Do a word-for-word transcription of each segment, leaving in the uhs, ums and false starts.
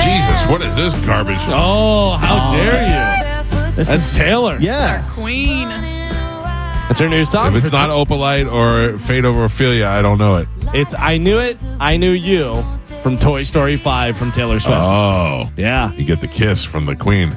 Jesus, what is this garbage? Oh, how dare you? This That's is Taylor. Yeah. Our queen. That's her new song. If it's not Opalite or Fate Over Ophelia, I don't know it. It's I Knew It, I Knew You from Toy Story five from Taylor Swift. Oh. Yeah. You get the kiss from the queen.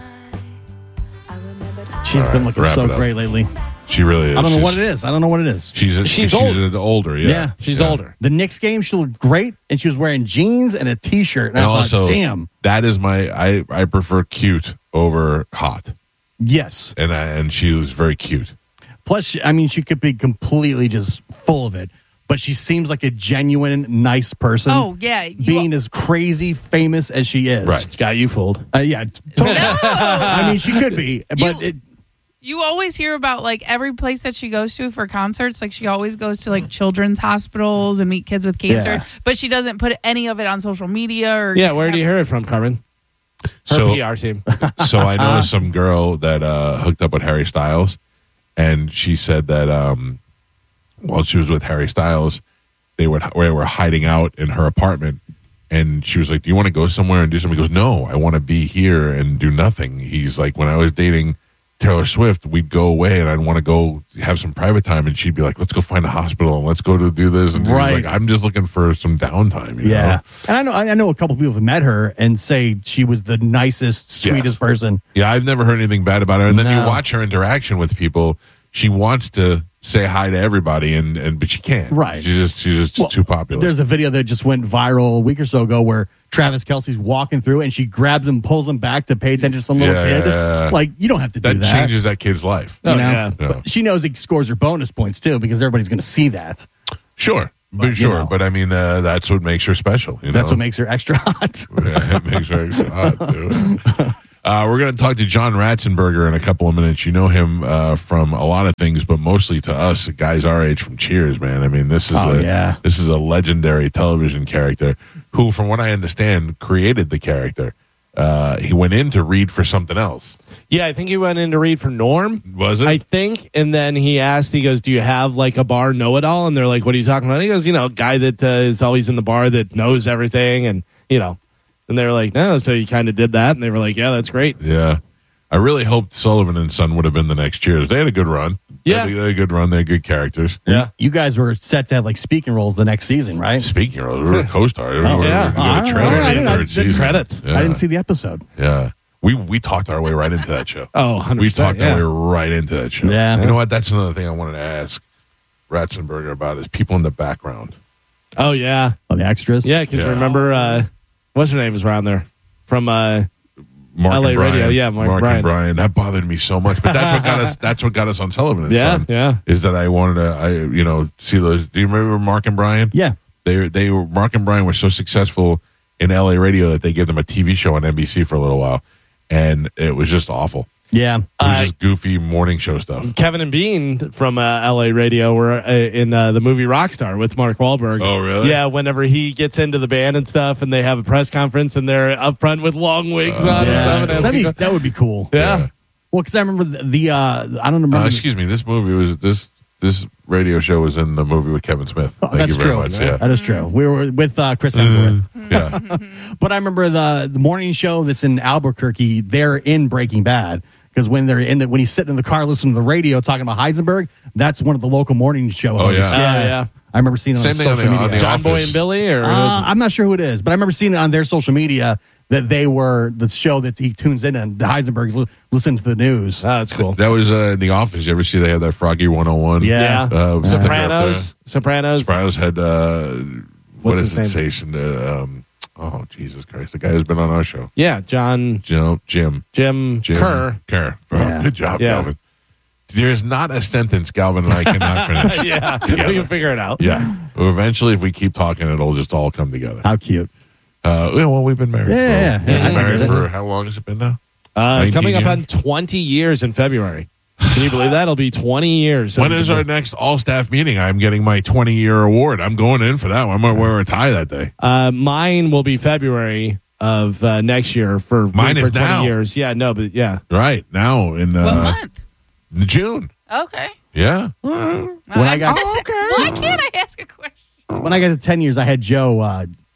She's All been right, looking wrap so it up. great lately. She really is. I don't know She's- what it is. I don't know what it is. She's a, She's she's, old. a- older, yeah. Yeah. She's Yeah. older. The Knicks game, she looked great, and she was wearing jeans and a T-shirt. And, And I also, thought, damn. that is my, I, I prefer cute over hot. Yes. And I, and she was very cute. Plus, she- I mean, she could be completely just full of it, but she seems like a genuine, nice person. Oh, yeah. You, Being as crazy famous as she is. Right. Got you fooled. Uh, yeah. Totally. No. I mean, she could be, but You- it, You always hear about like every place that she goes to for concerts. Like she always goes to like children's hospitals and meet kids with cancer, Yeah. but she doesn't put any of it on social media or Yeah, where do you hear it from, Carmen? Her So- P R team. So I know some girl that uh, hooked up with Harry Styles, and she said that um, while she was with Harry Styles, they were they were hiding out in her apartment, and she was like, "Do you want to go somewhere and do something?" He goes, "No, I want to be here and do nothing." He's like, "When I was dating Taylor Swift, we'd go away, and I'd want to go have some private time, and she'd be like, let's go find a hospital, and let's go to do this." And he's Right. like, I'm just looking for some downtime. You yeah. know? And I know, I know a couple people have met her and say she was the nicest, sweetest Yes. person. Yeah, I've never heard anything bad about her. And then No. you watch her interaction with people. She wants to say hi to everybody, and, and but she can't. Right. She's just she's just Well, too popular. There's a video that just went viral a week or so ago where Travis Kelce's walking through and she grabs him, pulls him back to pay attention to some little Yeah, kid. yeah, yeah. Like, you don't have to that do that. changes that kid's life. you Oh, know? yeah. Yeah. But she knows it scores her bonus points too because everybody's going to see that. Sure, but, But, you sure. know. But I mean, uh, that's what makes her special. You That's know? what makes her extra hot. Yeah, it makes her extra hot, too. Uh, we're going to talk to John Ratzenberger in a couple of minutes. You know him uh, from a lot of things, but mostly to us, guys our age, from Cheers, man. I mean, this is Oh, a yeah. this is a legendary television character who, from what I understand, created the character. Uh, he went in to read for something else. Yeah, I think he went in to read for Norm. Was it? I think, and then he asked, he goes, do you have like a bar know-it-all? And they're like, what are you talking about? He goes, you know, a guy that uh, is always in the bar that knows everything, and, you know. And they were like, no, so you kind of did that. And they were like, yeah, that's great. Yeah. I really hoped Sullivan and Son would have been the next Cheers. They had a good run. Yeah. They had a good run. They had good characters. Yeah. You guys were set to have like speaking roles the next season, right? Speaking of, we were a co-star. We Oh, were yeah. going to Oh, get I a don't trailer know. in I the didn't- I third didn't- season. credits. Yeah. I didn't see the episode. Yeah. We we talked our way right into that show. Oh, one hundred We percent, talked yeah. our way right into that show. Yeah. You know what? That's another thing I wanted to ask Ratzenberger about is people in the background. Oh, yeah. Oh, the extras? Yeah, because Yeah. remember, uh, what's her name was around there? From, uh, Mark L A and Brian. Radio, yeah, Mark Bryan. and Brian. That bothered me so much. But that's what got us. That's what got us on Sullivan and Yeah, Son, yeah. Is that I wanted to, I you know, see those. Do you remember Mark and Brian? Yeah. They they were Mark and Brian were so successful in L A radio that they gave them a T V show on N B C for a little while, and it was just awful. Yeah. It was Uh, just goofy morning show stuff. Kevin and Bean from uh, L A Radio were uh, in uh, the movie Rockstar with Mark Wahlberg. Oh, really? Yeah, whenever he gets into the band and stuff, and they have a press conference, and they're up front with long wigs on and Yeah. stuff. And That'd be- that would be cool. yeah. Well, because I remember the, the uh, I don't remember. Uh, the- excuse me. This movie was this this radio show was in the movie with Kevin Smith. Oh, Thank that's you very true. much. Yeah. That is true. We were with uh, Chris Hemsworth. yeah. But I remember the the morning show that's in Albuquerque. They're in Breaking Bad because when they're in the, when he's sitting in the car listening to the radio talking about Heisenberg, that's one of the local morning show Oh, hosts. yeah. Oh, yeah. I remember seeing it Same on thing on social the- on media. the John Boy Office. and Billy, or Uh, I'm not sure who it is, but I remember seeing it on their social media that they were the show that he tunes in and the Heisenberg's li- listening to the news. oh, that's cool. That was uh, in The Office. You ever see they had that Froggy one oh one? Yeah. Yeah. Uh, sticker up Sopranos. Sopranos. Sopranos had uh, what What's is his the name? station? Uh, um, oh Jesus Christ! The guy who's been on our show, Yeah, John you know, Jim. Jim, Jim Kerr. Kerr. Oh, Yeah. Good job, Yeah. Calvin. There's not a sentence Calvin and I cannot finish. Yeah, together. we can figure it out. Yeah. Well, eventually, if we keep talking, it'll just all come together. How cute. Uh, yeah, well, we've been married. Yeah, for, yeah, we've yeah. been I married get it. for how long has it been now? Uh, nineteen coming up years? on twenty years in February. Can you believe that? It'll be twenty years. When is our next all staff meeting? I'm getting my twenty year award. I'm going in for that one. I'm going to wear a tie that day. Uh, mine will be February of uh, next year for Mine for is twenty now. years. Yeah, no, but yeah. Right now in What uh, month? June. Okay. Yeah. When I got- Why can't I ask a question? When I got to ten years, I had Joe uh,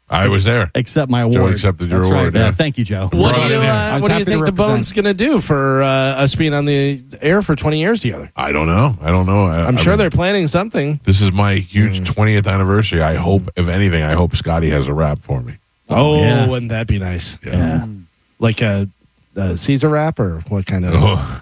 I was there. Accept my award. Joe accepted your That's award, Right. yeah. Yeah, thank you, Joe. What Brought do it you in. uh, was What do you happy to think the represent. Bones going to do for uh, us being on the air for twenty years together? I don't know. I don't know. I, I'm sure I- they're planning something. This is my huge twentieth anniversary. I hope, if anything, I hope Scotty has a rap for me. Oh, yeah. wouldn't that be nice? Yeah. Like a, a Caesar wrap or what kind of? Oh.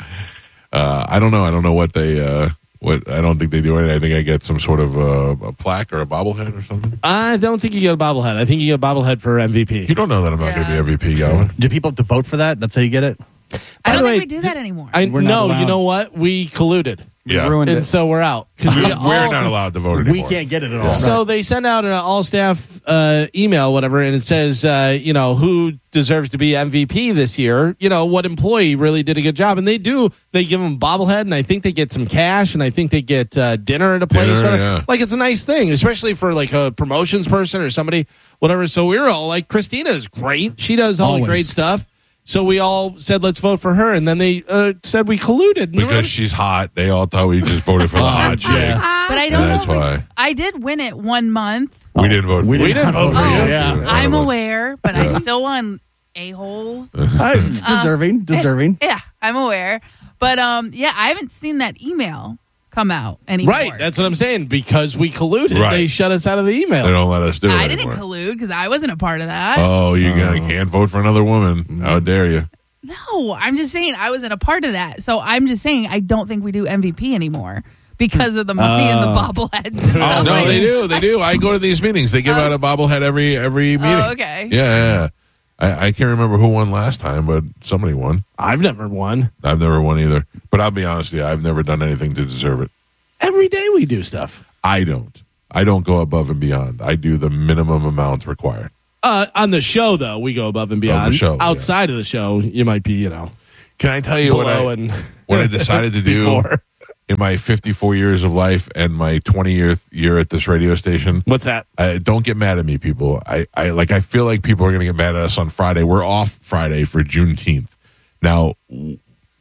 uh, I don't know. I don't know what they. Uh, what I don't think they do anything. I think I get some sort of uh, a plaque or a bobblehead or something. I don't think you get a bobblehead. I think you get a bobblehead for M V P. You don't know that I'm not going to Yeah. be M V P, Galvin. Do people have to vote for that? That's how you get it? I By don't the think way, we do d- that anymore. I We're not no. You allowed. know what? We colluded, Yeah, Ruined and it. so we're out because we're, we we're all- not allowed to vote We anymore. can't get it at Yeah. all. So they send out an all staff uh, email, whatever, and it says, uh, you know, who deserves to be M V P this year. You know, what employee really did a good job, and they do. They give them a bobblehead, and I think they get some cash, and I think they get uh, dinner at a place. Dinner, whatever. yeah. Like it's a nice thing, especially for like a promotions person or somebody, whatever. So we were all like, Christina is great. She does all the Always. great stuff. So we all said, let's vote for her, and then they uh, said we colluded. Because she's hot. They all thought we just voted for the hot chick. yeah. but I And don't that's know. if we- why. I did win it one month. We didn't vote for We you. didn't didn't vote for Oh, you. Yeah. Yeah. I'm Yeah. aware, but I still won a-holes. It's deserving. Deserving. Yeah, I'm aware. But um, yeah, I haven't seen that email come out anymore. Right, that's what I'm saying. Because we colluded, Right. they shut us out of the They email. don't let us do it I anymore. didn't collude because I wasn't a part of that. Oh, you gonna can't vote for another woman. How dare you? No, I'm just saying I wasn't a part of that. So I'm just saying I don't think we do M V P anymore because of the money and the bobbleheads. And Oh, stuff. no, Like- they do. They do. I go to these meetings. They give out a bobblehead every every meeting. Oh, okay. Yeah, yeah. yeah. I, I can't remember who won last time, but somebody won. I've never won. I've never won either. But I'll be honest with you, I've never done anything to deserve it. Every day we do stuff. I don't. I don't go above and beyond. I do the minimum amount required. Uh, on the show, though, we go above and beyond. show, yeah. Outside of the show, you might be, you know, Can I tell you what below I and what I decided to do before. in my fifty-four years of life and my twentieth year at this radio station? What's that? Uh, don't get mad at me, people. I, I like. I feel like people are going to get mad at us on Friday. We're off Friday for Juneteenth. Now, w-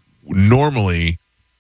normally,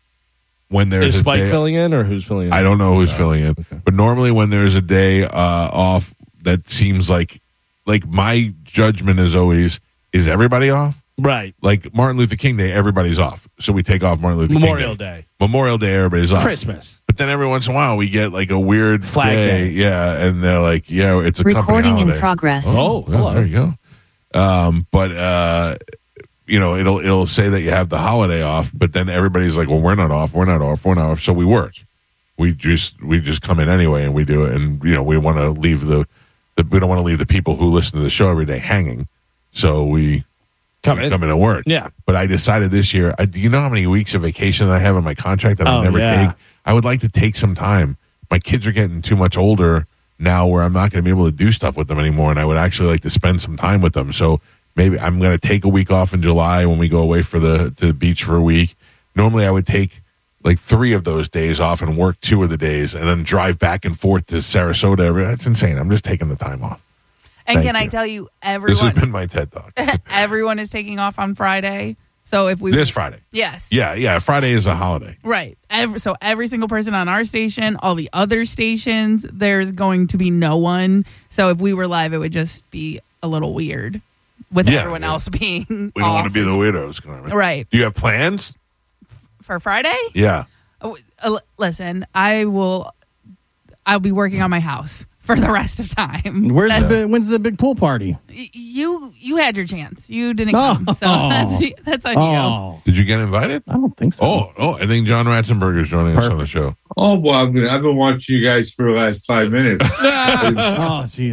when there's Is a Spike day, filling in or who's filling in? I don't know who's filling in, but normally when there's a day uh, off, that seems like like my judgment is always: is everybody off? Right. Like Martin Luther King Day, everybody's off, so we take off Martin Luther Memorial King Day. Day. Memorial Day, everybody's off. Christmas. But then every once in a while we get like a weird Flag day, Day. yeah, and they're like, yeah, it's a company Recording holiday. in progress. Oh, Well, hello. there you go. Um, but uh, you know, it'll it'll say that you have the holiday off, but then everybody's like, well, we're not off, we're not off, we're not off, so we work. We just we just come in anyway and we do it, and you know, we want to leave the, the we don't want to leave the people who listen to the show every day hanging, so we Come we in. come in and work. Yeah. But I decided this year, I, do you know how many weeks of vacation I have in my contract that I Oh, never yeah. take? I would like to take some time. My kids are getting too much older now where I'm not going to be able to do stuff with them anymore, and I would actually like to spend some time with them. So maybe I'm going to take a week off in July when we go away for the to the beach for a week. Normally I would take like three of those days off and work two of the days and then drive back and forth to Sarasota. every- That's insane. I'm just taking the time off. And Thank can I you. tell you, This everyone, has been my TED Talk. everyone is taking off on Friday. So if we This Friday. yes, Yeah, yeah. Friday is a holiday. right. Every, so every single person on our station, all the other stations, there's going to be no one. So if we were live, it would just be a little weird with Yeah, everyone yeah. else being. We don't want to be the weirdos. Carmen. right Do you have plans? for Friday. Yeah. Oh, uh, listen, I will. I'll be working on my house for the rest of time. Where's That- the big, when's the big pool party? y- you? You had your chance. You didn't Oh. come, so that's that's on you. Oh, Did you get invited? I don't think so. Oh, oh, I think John Ratzenberger is joining us on the show. Oh, well, I've been, I've been watching you guys for the last five minutes. Oh, jeez.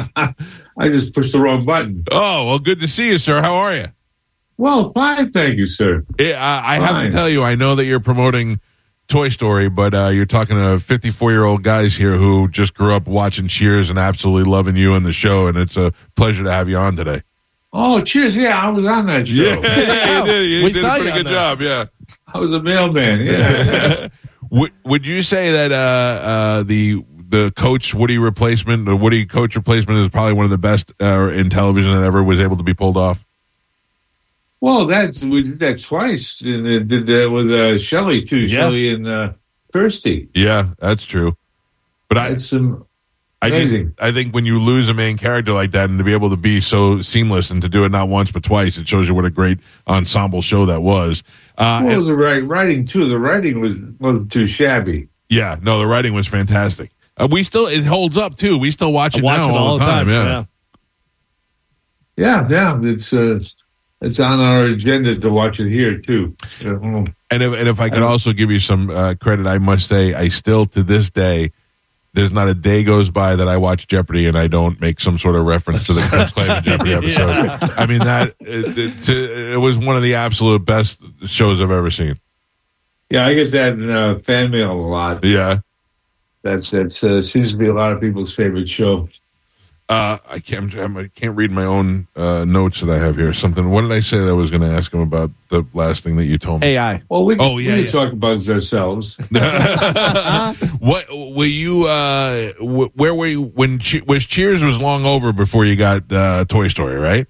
I just pushed the wrong button. Oh, well, good to see you, sir. How are you? Well, fine, thank you, sir. Eh, I, I have to Fine. tell you, I know that you're promoting Toy Story, but uh, you're talking to fifty-four-year-old guys here who just grew up watching Cheers and absolutely loving you and the show, and it's a pleasure to have you on today. Oh, cheers. Yeah, I was on that show. Yeah, you did. You We did saw a you pretty on good that. job, yeah. I was a mailman. Yeah. Would would you say that uh, uh, the the coach Woody replacement, the Woody coach replacement, is probably one of the best uh, in television that ever was able to be pulled off? Well, that's we did that twice. And uh, did that with uh, Shelley, too. Yeah. Shelley and uh, Kirsty. Yeah, that's true. But I It's some. I Amazing. just, I think when you lose a main character like that and to be able to be so seamless and to do it not once but twice, it shows you what a great ensemble show that was. Uh, Well, and- the wri- writing too. The writing was wasn't too shabby. yeah, no, the writing was fantastic. Uh, we still, it holds up too. We still watch it Watch now it all, the time. Yeah. Yeah, yeah. It's uh, it's on our agenda to watch it here too. Uh, And if, and if I could also give you some uh, credit, I must say, I still to this day, there's not a day goes by that I watch Jeopardy and I don't make some sort of reference to the Chris Clayton Jeopardy episode. I mean, that it, it, it was one of the absolute best shows I've ever seen. Yeah, I get that in uh, fan mail a lot. Yeah. That's that's uh, seems to be a lot of people's favorite show. Uh, I can't. I'm- I can't read my own uh, notes that I have here. Something. What did I say that I was going to ask him about? The last thing that you told me. A I. Well, we, Oh, yeah, we can yeah. talk about it ourselves. What were you? Uh, wh- where were you when? Che- was Cheers was long over before you got uh, Toy Story, right?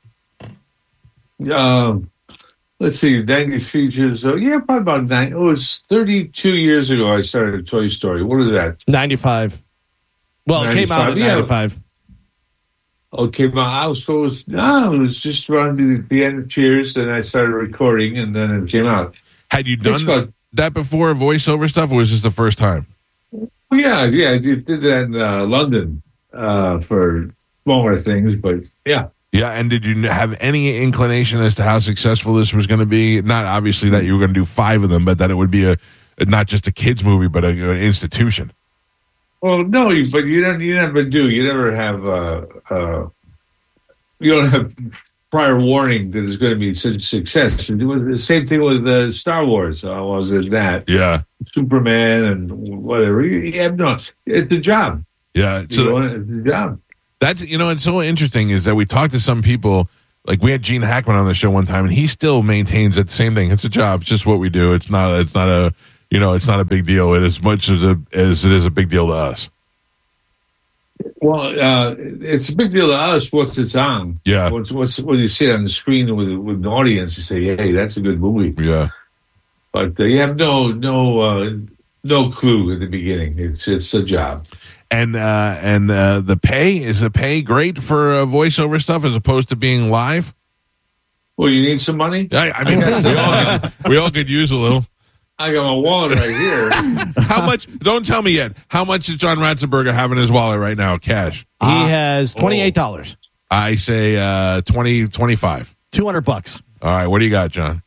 Um, let's see, nineties features. So yeah, probably about nine. It was thirty-two years ago. I started Toy Story. What is that? ninety-five. Well, it came out ninety-five, in yeah. ninety-five. Okay, my house was no, it was just around the, the end of Cheers, and I started recording, and then it came out. Had you It's done about- that before voiceover stuff, or was this the first time? Oh, yeah, yeah, I did, did that in uh, London uh, for smaller things, but yeah. Yeah, and did you have any inclination as to how successful this was going to be? Not obviously that you were going to do five of them, but that it would be a not just a kids movie, but a, an institution. Well, no, you, but you don't. You never do. You never have. Uh, uh, you don't have prior warning that it's going to be such a success. It was the same thing with uh, Star Wars. I was in that Yeah, Superman and whatever. You, you have no. It's a job. yeah. You So know, it's a job. that's you know, it's so interesting is that we talked to some people. Like we had Gene Hackman on the show one time, and he still maintains that same thing. It's a job. It's just what we do. It's not. It's not a. You know, it's not a big deal. It as much as a, as it is a big deal to us. Well, uh, it's a big deal to us. What's it's on? Yeah. What's what's when you see it on the screen with with an audience, you say, "Hey, that's a good movie." Yeah. But uh, you have no no uh, no clue at the beginning. It's it's a job. And uh, and uh, the pay is the pay great for uh, voiceover stuff as opposed to being live. Well, you need some money. I, I mean, we all, could, we all could use a little. I got my wallet right here. How much? Don't tell me yet. How much does John Ratzenberger have in his wallet right now? Cash. He has twenty-eight dollars. I say uh, twenty, twenty-five. Two hundred bucks. All right. What do you got, John?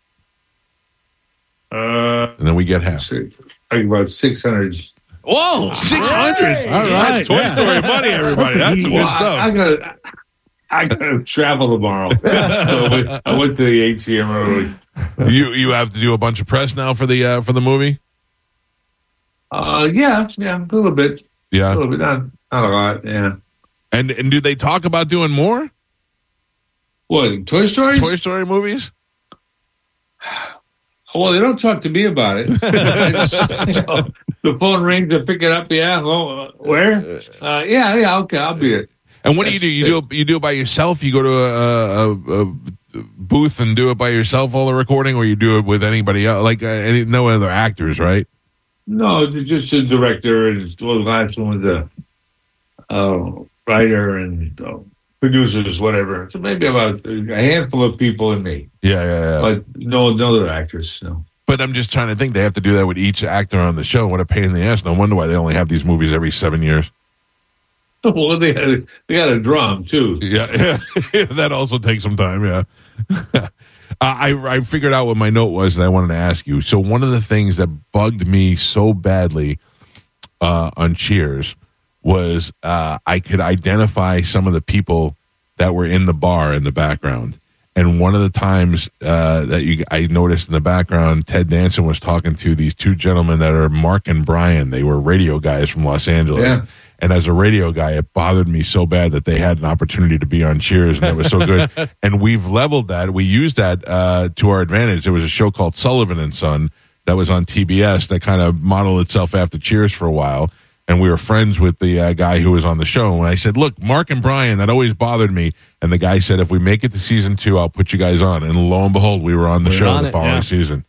Uh, And then we get half. I think about six hundred. Whoa, Six hundred. All right. That's Toy Yeah. Story money, everybody. That's the good Well, I, stuff. I got I got to travel tomorrow. So I, went, I went to the A T M early. you you have to do a bunch of press now for the uh, for the movie. Uh, yeah, yeah, a little bit, a Yeah. little bit, not not a lot. Yeah. And and do they talk about doing more What Toy Stories? Toy Story movies? Well, they don't talk to me about it. I just- you know, the phone rings, I pick it up. Yeah, well, uh, where? Uh, yeah, yeah, okay, I'll be it. And what do you do? You do it, you do it by yourself? You go to a, a, a booth and do it by yourself, all the recording, or you do it with anybody else? Like uh, any, no other actors, right? No, just a director, and well, the last one was a uh, writer and uh, producers, whatever. So maybe about a handful of people and me, Yeah, yeah, yeah. But, but no, no other actors. No. I'm just trying to think. They have to do that with each actor on the show. What a pain in the ass! No wonder why they only have these movies every seven years. Well, they had, they got a drum too. Yeah, yeah. That also takes some time. Yeah. uh, I I figured out what my note was, and I wanted to ask you. So one of the things that bugged me so badly uh, on Cheers was uh, I could identify some of the people that were in the bar in the background. And one of the times uh, that you, I noticed in the background, Ted Danson was talking to these two gentlemen that are Mark and Brian. They were radio guys from Los Angeles. Yeah. And as a radio guy, it bothered me so bad that they had an opportunity to be on Cheers, and it was so good. And we've leveled that. We used that uh, to our advantage. There was a show called Sullivan and Son that was on T B S that kind of modeled itself after Cheers for a while. And we were friends with the uh, guy who was on the show. And I said, look, Mark and Brian, that always bothered me. And the guy said, if we make it to season two, I'll put you guys on. And lo and behold, we were on the We're show on the it, following yeah. season.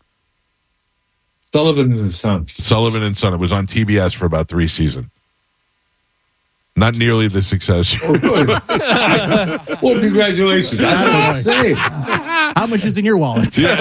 Sullivan and Son. Sullivan and Son. It was on T B S for about three seasons. Not nearly the success. Oh, good. Well, congratulations. I don't know what to say. How much is in your wallet? Yeah,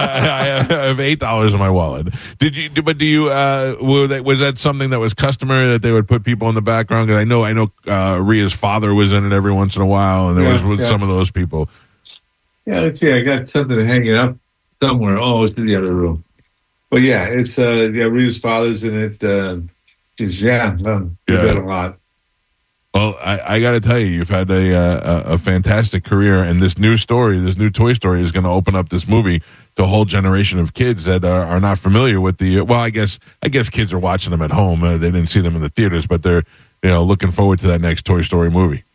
I have eight dollars in my wallet. Did you? But do you? Uh, was that, was that something that was customary that they would put people in the background? Because I know, I know, uh, Rhea's father was in it every once in a while, and there Yeah, was yeah. some of those people. Yeah, let's see. I got something hanging up somewhere. Oh, it's in the other room. But yeah, it's uh, yeah. Rhea's father's in it. Uh, she's yeah, um, you Yeah. bet a lot. Well, I, I got to tell you, you've had a, uh, a a fantastic career, and this new story, this new Toy Story, is going to open up this movie to a whole generation of kids that are, are not familiar with the. Well, I guess I guess kids are watching them at home. Uh, they didn't see them in the theaters, but they're you know looking forward to that next Toy Story movie.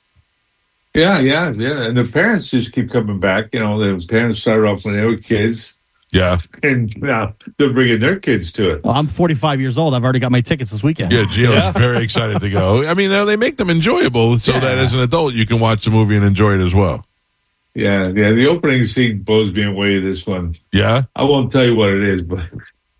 Yeah, yeah, yeah. And the parents just keep coming back. You know, the parents started off when they were kids, Yeah, and now they're bringing their kids to it. Well, I'm forty-five years old. I've already got my tickets this weekend. yeah. Gio's very excited to go. I mean, they they make them enjoyable so that as an adult you can watch the movie and enjoy it as well. Yeah, yeah. The opening scene blows me away. This one, Yeah. I won't tell you what it is, but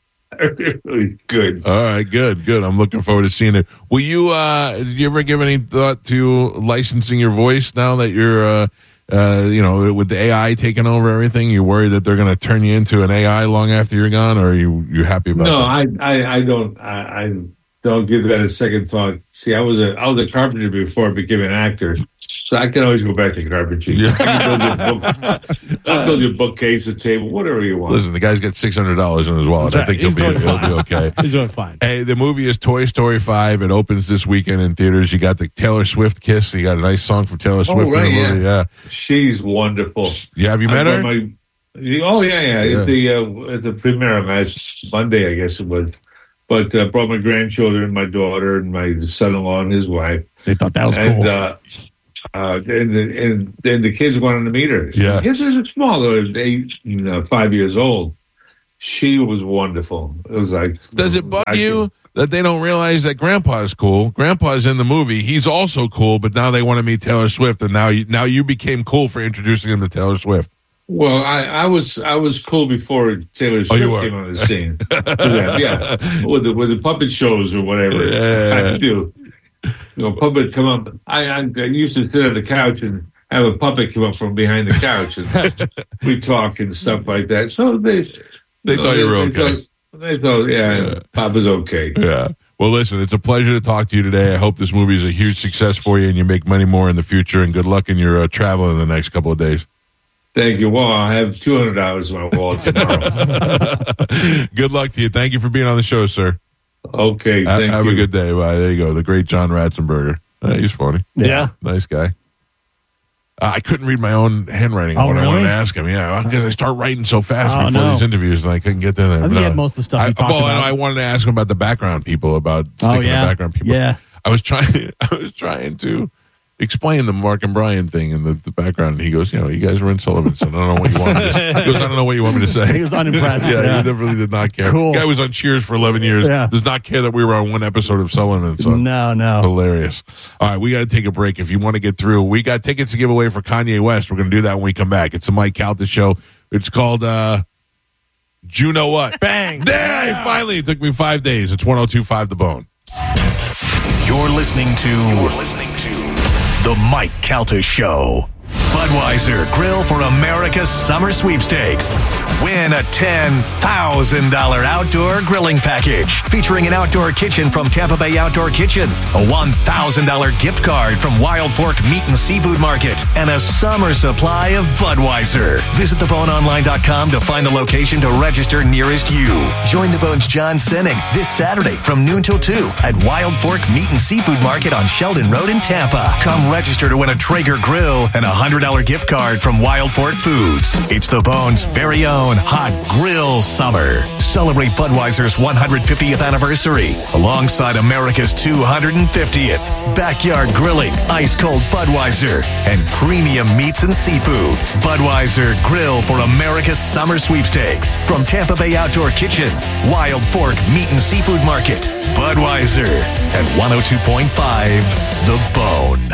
really good. All right, good, good. I'm looking forward to seeing it. Will you? Uh, did you ever give any thought to licensing your voice now that you're, uh, uh, you know, with the A I taking over everything? You worried that they're going to turn you into an A I long after you're gone, or are you you happy about No, that? I, I, I don't, I, I don't give that a second thought. See, I was a, I was a carpenter before I became an actor, so I can always go back to carpentry. Yeah. I can build you a book, I'll build you a bookcase, a table, whatever you want. Listen, the guy's got six hundred dollars in his wallet. I That's think right. he'll be He's he'll doing be okay. He's doing fine. Hey, the movie is Toy Story five. It opens this weekend in theaters. You got the Taylor Swift kiss. You got a nice song from Taylor Swift right, in the movie. Yeah. She's wonderful. Yeah. Have you I met brought her? my- oh yeah, yeah. Yeah. At the uh, at the premiere last Monday, I guess it was. But uh, brought my grandchildren, my daughter, and my son-in-law and his wife. They thought that was and cool. uh, uh, and the and then the kids wanted to meet her. Yeah. Kids are small; they're eight, you know, five years old. She was wonderful. It was like, Does it bug I you that they don't realize that Grandpa's cool? Grandpa's in the movie. He's also cool, but now they want to meet Taylor Swift, and now you, now you became cool for introducing him to Taylor Swift. Well, I, I was I was cool before Taylor Oh, you Swift were. came on the scene. yeah, yeah, with the with the puppet shows or whatever. Yeah. I do. You know, puppet come up. I, I I used to sit on the couch and have a puppet come up from behind the couch, and we talk and stuff like that. So they They thought you were okay. Thought, they thought, yeah, Yeah. Papa's okay. Yeah. Well, listen, it's a pleasure to talk to you today. I hope this movie is a huge success for you and you make many more in the future. And good luck in your uh, travel in the next couple of days. Thank you. Well, I have two hundred dollars in my wallet tomorrow. Good luck to you. Thank you for being on the show, sir. Okay, Ha- thank have you. a good day. Bye. There you go. The great John Ratzenberger. Uh, he's funny. Yeah. Nice guy. Uh, I couldn't read my own handwriting Oh, when I really? wanted to ask him. Yeah, because I start writing so fast Oh, before no. these interviews, and I couldn't get there. I think he had most of the stuff I, he talked well, about. I wanted to ask him about the background people, about sticking Oh, yeah. the background people. Yeah. I was trying. I was trying to explain the Mark and Brian thing in the, the background. And he goes, "You know, you guys were in Sullivan's. I don't know what you want me to say." He goes, "I don't know what you want me to say." He was unimpressed. yeah, Yeah. he definitely did not care. Cool. Guy was on Cheers for eleven years. Yeah. Does not care that we were on one episode of Sullivan. So No, no. hilarious. All right, we got to take a break. If you want to get through, we got tickets to give away for Kanye West. We're going to do that when we come back. It's the Mike Calta Show. It's called uh, Do You Know What? Bang. There, finally, it took me five days. It's one oh two point five The Bone. You're listening to You're listening to The Mike Calta Show. Budweiser Grill for America's Summer Sweepstakes. Win a ten thousand dollars outdoor grilling package featuring an outdoor kitchen from Tampa Bay Outdoor Kitchens, a one thousand dollars gift card from Wild Fork Meat and Seafood Market, and a summer supply of Budweiser. Visit the bone online dot com to find the location to register nearest you. Join the Bone's John Sinning this Saturday from noon till two at Wild Fork Meat and Seafood Market on Sheldon Road in Tampa. Come register to win a Traeger grill and a one hundred dollars gift card from Wild Fork Foods. It's the Bone's very own Hot Grill Summer. Celebrate Budweiser's one hundred fiftieth anniversary alongside America's two hundred fiftieth. Backyard grilling, ice cold Budweiser, and premium meats and seafood. Budweiser Grill for America's Summer Sweepstakes from Tampa Bay Outdoor Kitchens, Wild Fork Meat and Seafood Market. Budweiser at one oh two point five The Bone.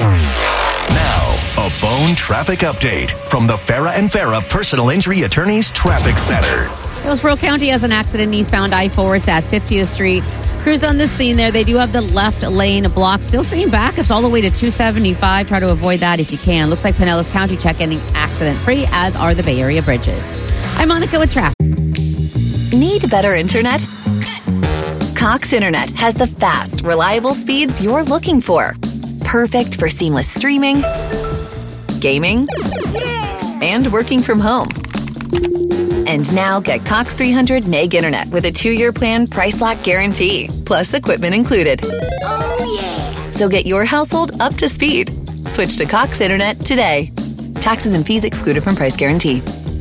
Now, a Bone traffic update from the Farah and Farah Personal Injury Attorneys Traffic Center. Hillsborough County has an accident eastbound I four. It's at fiftieth Street. Crews on the scene there. They do have the left lane blocked. Still seeing backups all the way to two seventy-five. Try to avoid that if you can. Looks like Pinellas County check ending accident-free, as are the Bay Area bridges. I'm Monica with traffic. Need better internet? Cox Internet has the fast, reliable speeds you're looking for. Perfect for seamless streaming, gaming, and working from home. And now get Cox three hundred meg internet with a two-year plan price lock guarantee, plus equipment included. Oh, yeah. So get your household up to speed. Switch to Cox Internet today. Taxes and fees excluded from price guarantee.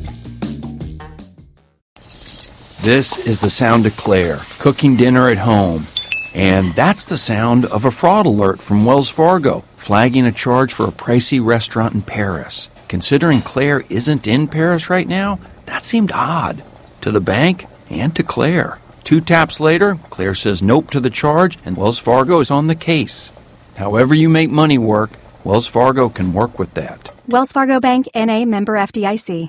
This is the sound of Claire, cooking dinner at home. And that's the sound of a fraud alert from Wells Fargo, flagging a charge for a pricey restaurant in Paris. Considering Claire isn't in Paris right now, that seemed odd. To the bank and to Claire. Two taps later, Claire says nope to the charge, and Wells Fargo is on the case. However you make money work, Wells Fargo can work with that. Wells Fargo Bank, N A, member F D I C.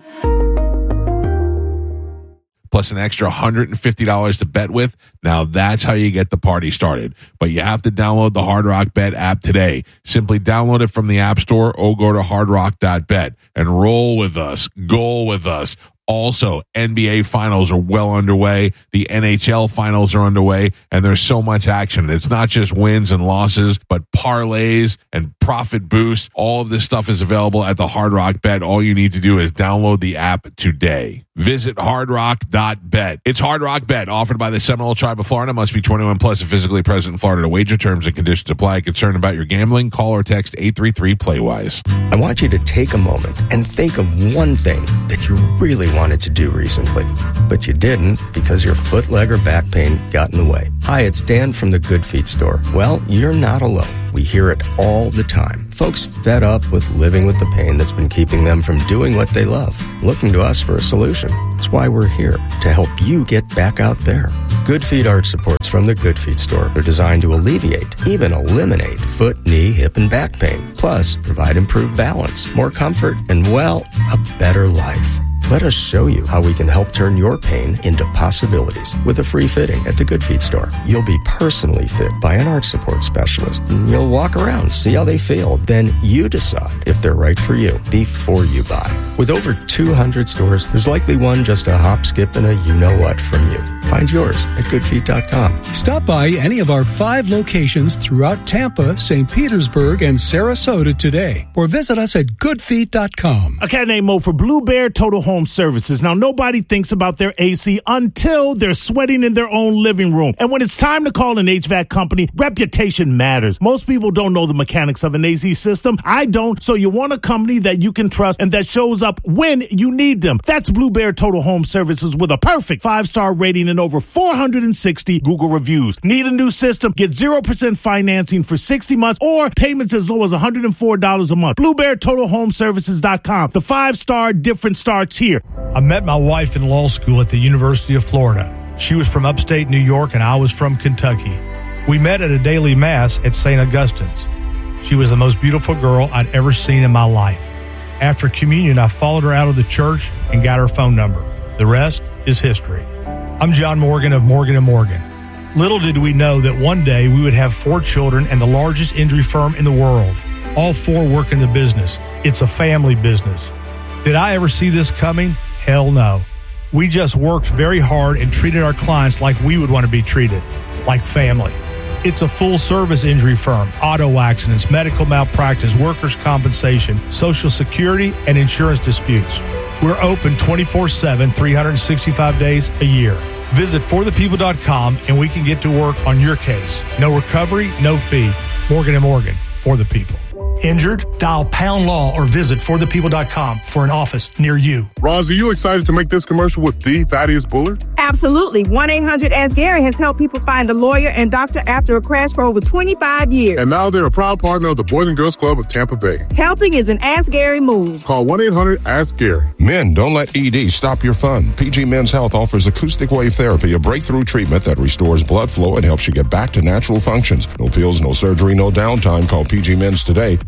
Plus an extra one hundred fifty dollars to bet with. Now that's how you get the party started. But you have to download the Hard Rock Bet app today. Simply download it from the App Store or go to hard rock dot bet and roll with us, goal with us. Also, N B A finals are well underway. The N H L finals are underway, and there's so much action. It's not just wins and losses, but parlays and profit boosts. All of this stuff is available at the Hard Rock Bet. All you need to do is download the app today. Visit hard rock dot bet. It's Hard Rock Bet, offered by the Seminole Tribe of Florida. Must be twenty-one plus and physically present in Florida to wager. Terms and conditions apply. Concerned about your gambling? Call or text eight three three play wise. I want you to take a moment and think of one thing that you really wanted to do recently, but you didn't because your foot, leg, or back pain got in the way. Hi, it's Dan from the Good Feet store. Well, you're not alone. We hear it all the time. Folks fed up with living with the pain that's been keeping them from doing what they love, looking to us for a solution. That's why we're here, to help you get back out there. Good Feet arch supports from the Good Feet store are designed to alleviate, even eliminate, foot, knee, hip, and back pain. Plus, provide improved balance, more comfort, and, well, a better life. Let us show you how we can help turn your pain into possibilities with a free fitting at the Good Feet store. You'll be personally fit by an arch support specialist. You'll walk around, see how they feel. Then you decide if they're right for you before you buy. With over two hundred stores, there's likely one just a hop, skip, and a you-know-what from you. Find yours at good feet dot com. Stop by any of our five locations throughout Tampa, Saint Petersburg, and Sarasota today, or visit us at good feet dot com. A cat named Mo for Blue Bear Total Home Services. Now, nobody thinks about their A C until they're sweating in their own living room. And when it's time to call an H V A C company, reputation matters. Most people don't know the mechanics of an A C system. I don't, so you want a company that you can trust and that shows up when you need them. That's Blue Bear Total Home Services with a perfect five-star rating and over four hundred sixty Google reviews. Need a new system? Get zero percent financing for sixty months or payments as low as one hundred four dollars a month. Blue Bear Total Home Services dot com. The five-star difference starts here. I met my wife in law school at the University of Florida. She was from upstate New York and I was from Kentucky. We met at a daily mass at Saint Augustine's. She was the most beautiful girl I'd ever seen in my life. After communion, I followed her out of the church and got her phone number. The rest is history. I'm John Morgan of Morgan and Morgan. Little did we know that one day we would have four children and the largest injury firm in the world. All four work in the business. It's a family business. Did I ever see this coming? Hell no. We just worked very hard and treated our clients like we would want to be treated, like family. It's a full-service injury firm, auto accidents, medical malpractice, workers' compensation, Social Security, and insurance disputes. We're open twenty-four seven, three hundred sixty-five days a year. Visit for the people dot com and we can get to work on your case. No recovery, no fee. Morgan and Morgan, for the people. Injured? Dial Pound Law or visit for the people dot com for an office near you. Roz, are you excited to make this commercial with the Thaddeus Bullard? Absolutely. one eight hundred ask Gary has helped people find a lawyer and doctor after a crash for over twenty-five years. And now they're a proud partner of the Boys and Girls Club of Tampa Bay. Helping is an Ask Gary move. Call one eight hundred ask Gary. Men, don't let E D stop your fun. P G Men's Health offers acoustic wave therapy, a breakthrough treatment that restores blood flow and helps you get back to natural functions. No pills, no surgery, no downtime. Call P G Men's today,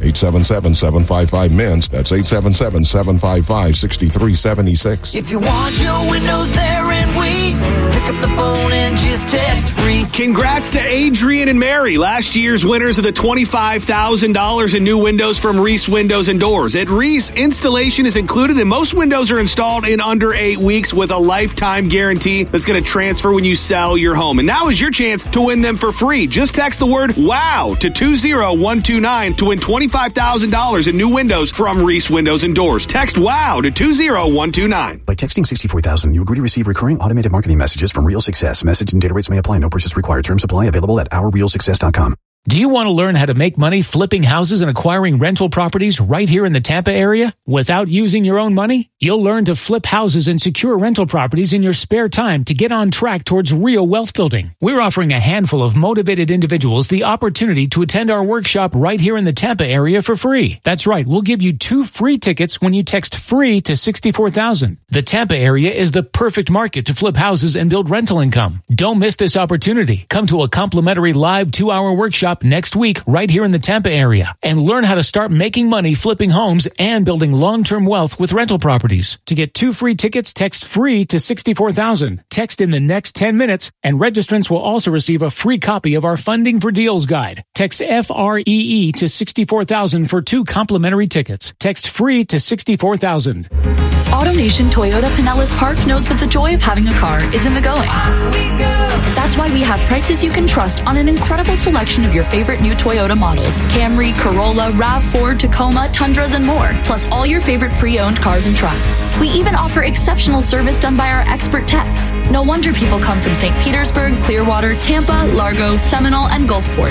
eight seven seven, seven five five, M E N S. That's eight seven seven, seven five five, six three seven six. If you want your windows there in weeks, pick up the phone and just text Reese. Congrats to Adrian and Mary, last year's winners of the twenty-five thousand dollars in new windows from Reese Windows and Doors. At Reese, installation is included and most windows are installed in under eight weeks with a lifetime guarantee that's going to transfer when you sell your home. And now is your chance to win them for free. Just text the word WOW to two zero one two nine to win twenty-five thousand dollars in new windows from Reese Windows and Doors. Text WOW to two zero one two nine. By texting sixty-four thousand, you agree to receive recurring automated marketing messages from Real Success. Message and data rates may apply. No purchase required. Terms apply. Available at our real success dot com. Do you want to learn how to make money flipping houses and acquiring rental properties right here in the Tampa area without using your own money? You'll learn to flip houses and secure rental properties in your spare time to get on track towards real wealth building. We're offering a handful of motivated individuals the opportunity to attend our workshop right here in the Tampa area for free. That's right. We'll give you two free tickets when you text FREE to sixty-four thousand. The Tampa area is the perfect market to flip houses and build rental income. Don't miss this opportunity. Come to a complimentary live two-hour workshop next week right here in the Tampa area and learn how to start making money flipping homes and building long-term wealth with rental properties. To get two free tickets, text FREE to sixty-four thousand. Text in the next ten minutes and registrants will also receive a free copy of our Funding for Deals guide. Text F R E E to sixty-four thousand for two complimentary tickets. Text FREE to sixty-four thousand. AutoNation Toyota Pinellas Park knows that the joy of having a car is in the going. That's why we have prices you can trust on an incredible selection of your favorite new Toyota models. Camry, Corolla, RAV four, Tacoma, Tundras, and more. Plus all your favorite pre-owned cars and trucks. We even offer exceptional service done by our expert techs. No wonder people come from Saint Petersburg, Clearwater, Tampa, Largo, Seminole, and Gulfport.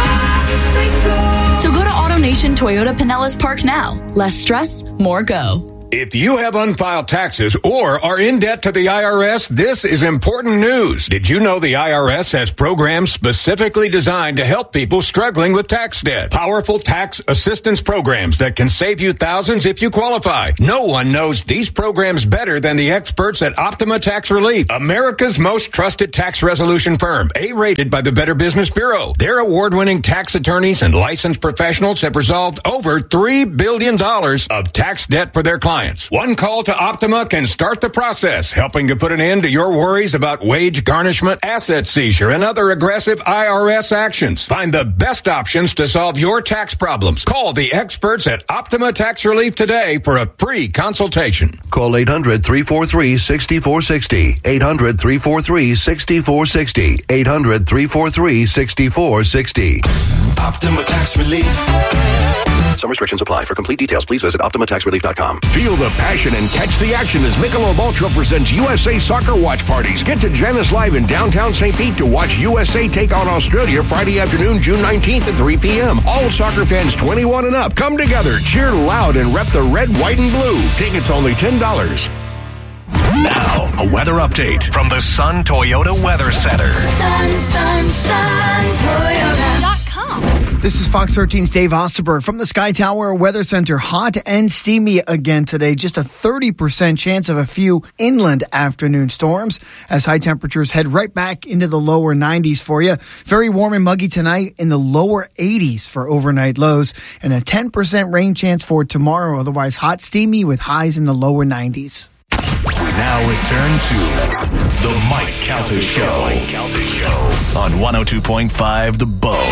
So go to AutoNation Toyota Pinellas Park now. Less stress, more go. If you have unfiled taxes or are in debt to the I R S, this is important news. Did you know the I R S has programs specifically designed to help people struggling with tax debt? Powerful tax assistance programs that can save you thousands if you qualify. No one knows these programs better than the experts at Optima Tax Relief, America's most trusted tax resolution firm, A-rated by the Better Business Bureau. Their award-winning tax attorneys and licensed professionals have resolved over three billion dollars of tax debt for their clients. One call to Optima can start the process, helping to put an end to your worries about wage garnishment, asset seizure, and other aggressive I R S actions. Find the best options to solve your tax problems. Call the experts at Optima Tax Relief today for a free consultation. Call eight hundred, three four three, six four six zero. eight hundred, three four three, six four six zero. eight hundred, three four three, six four six zero. Optima Tax Relief. Some restrictions apply. For complete details, please visit optima tax relief dot com. Feel the passion and catch the action as Michelob Ultra presents U S A Soccer Watch Parties. Get to Janice Live in downtown Saint Pete to watch U S A take on Australia Friday afternoon, June nineteenth at three p.m. All soccer fans twenty-one and up, come together, cheer loud, and rep the red, white, and blue. Tickets only ten dollars. Now, a weather update from the Sun Toyota Weather Center. Sun, sun, sun, Toyota dot com. This is Fox thirteen's Dave Osterberg from the Sky Tower Weather Center. Hot and steamy again today. Just a thirty percent chance of a few inland afternoon storms as high temperatures head right back into the lower nineties for you. Very warm and muggy tonight in the lower eighties for overnight lows and a ten percent rain chance for tomorrow. Otherwise hot, steamy with highs in the lower nineties. Now return to the Mike Calta Show on one oh two point five The Bone.